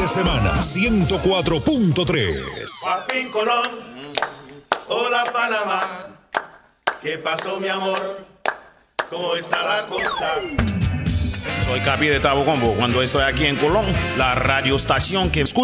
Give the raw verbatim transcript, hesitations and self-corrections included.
de semana, ciento cuatro punto tres. Guapín Colón, hola Panamá, ¿qué pasó mi amor? ¿Cómo está la cosa? Soy Capi de Tabo Combo. Cuando estoy aquí en Colón, la radioestación que escucha